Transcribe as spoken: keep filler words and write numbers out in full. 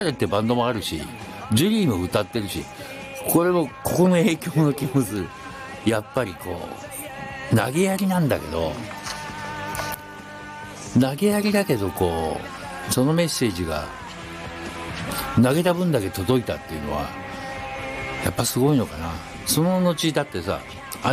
ってバンドもあるし、ジュリーも歌ってるし、これもここの影響の気もする。やっぱりこう投げやりなんだけど、投げやりだけどこうそのメッセージが投げた分だけ届いたっていうのはやっぱすごいのかな。その後だってさ、